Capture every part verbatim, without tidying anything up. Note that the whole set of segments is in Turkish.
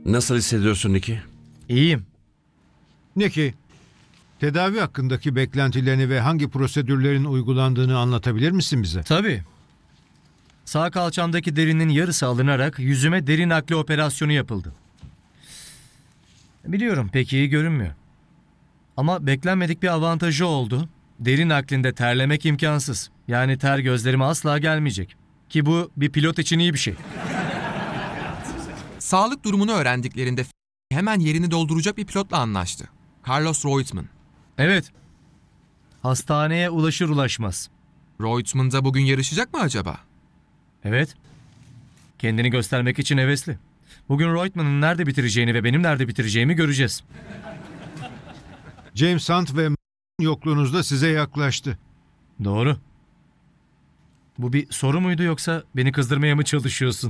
Nasıl hissediyorsun Nicky? İyiyim. Nicky, tedavi hakkındaki beklentilerini ve hangi prosedürlerin uygulandığını anlatabilir misin bize? Tabii. Sağ kalçamdaki derinin yarısı alınarak yüzüme deri nakli operasyonu yapıldı. Biliyorum pek iyi görünmüyor. Ama beklenmedik bir avantajı oldu. Deri naklinde terlemek imkansız. Yani ter gözlerime asla gelmeyecek. Ki bu bir pilot için iyi bir şey. Sağlık durumunu öğrendiklerinde hemen yerini dolduracak bir pilotla anlaştı. Carlos Reutemann. Evet. Hastaneye ulaşır ulaşmaz. Reutemann da bugün yarışacak mı acaba? Evet. Kendini göstermek için hevesli. Bugün Reutemann'ın nerede bitireceğini ve benim nerede bitireceğimi göreceğiz. James Hunt ve yokluğunuzda size yaklaştı. Doğru. Bu bir soru muydu yoksa beni kızdırmaya mı çalışıyorsun?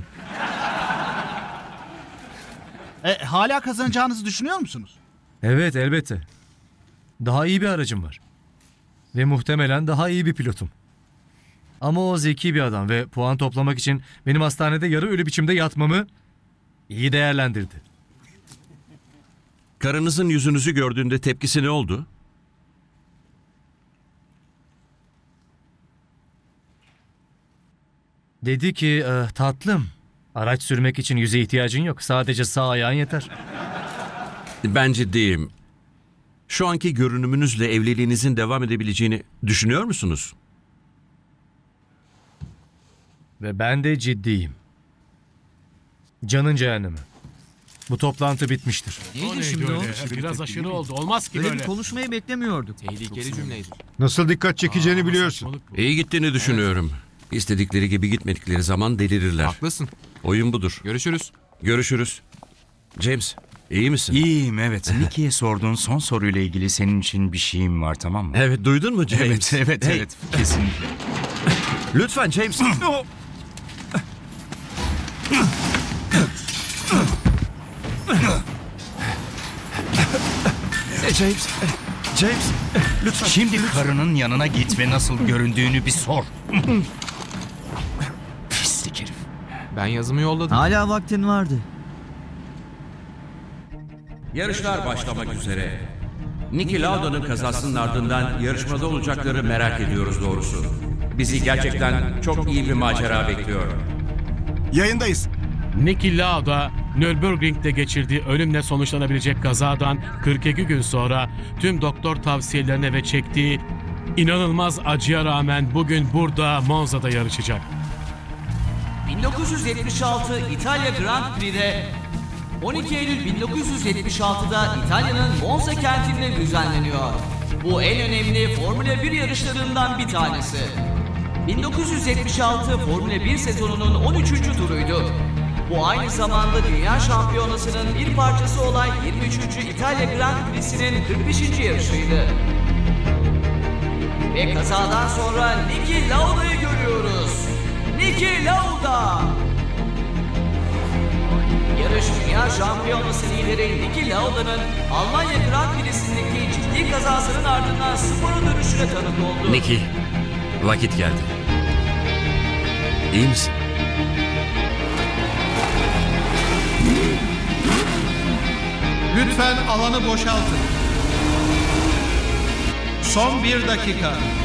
E, hala kazanacağınızı düşünüyor musunuz? Evet, elbette. Daha iyi bir aracım var. Ve muhtemelen daha iyi bir pilotum. Ama o zeki bir adam ve puan toplamak için benim hastanede yarı ölü biçimde yatmamı iyi değerlendirdi. Karınızın yüzünüzü gördüğünde tepkisi ne oldu? Dedi ki, e, tatlım, araç sürmek için yüze ihtiyacın yok. Sadece sağ ayağın yeter. Ben ciddiyim. Şu anki görünümünüzle evliliğinizin devam edebileceğini düşünüyor musunuz? Ve ben de ciddiyim. Canın cehennemi. Bu toplantı bitmiştir. Neydi şimdi o? Biraz aşırı oldu. Olmaz ki Böyle böyle. bir konuşmayı beklemiyorduk. Tehlikeli cümleydi. Nasıl dikkat çekeceğini biliyorsun. Saçmalık bu. İyi gittiğini düşünüyorum. İstedikleri gibi gitmedikleri zaman delirirler. Haklısın. Oyun budur. Görüşürüz. Görüşürüz. James, iyi misin? İyiyim evet. Nicky'ye sorduğun son soruyla ilgili senin için bir şeyim var, tamam mı? Evet, duydun mu James? Evet, evet, Hey, evet. Kesinlikle. Lütfen James. James, James, lütfen. Şimdi karının yanına git ve nasıl göründüğünü bir sor. Pislik herif. Ben yazımı yolladım. Hala vaktin vardı. Yarışlar başlamak üzere. Niki Lauda'nın kazasının ardından yarışmada olacakları merak ediyoruz doğrusu. Bizi gerçekten çok iyi bir macera bekliyor. Yayındayız. Niki Lauda, Nürburgring'de geçirdiği ölümle sonuçlanabilecek kazadan kırk iki gün sonra tüm doktor tavsiyelerine ve çektiği inanılmaz acıya rağmen bugün burada Monza'da yarışacak. bin dokuz yüz yetmiş altı İtalya Grand Prix'de on iki Eylül bin dokuz yüz yetmiş altıda İtalya'nın Monza kentinde düzenleniyor. Bu en önemli Formula bir yarışlarından bir tanesi. bin dokuz yüz yetmiş altı Formula bir sezonunun on üçüncü turuydu. Bu aynı zamanda Dünya Şampiyonası'nın bir parçası olan yirmi üçüncü İtalya Grand Prix'sinin kırk beşinci yarışıydı. Ve kazadan sonra Niki Lauda'yı görüyoruz. Niki Lauda! Yarış Dünya Şampiyonası lideri Niki Lauda'nın Almanya Grand Prix'sindeki ciddi kazasının ardından spora dönüşüne tanık oldu. Niki, vakit geldi. İyi misin? Lütfen alanı boşaltın. Son bir dakika.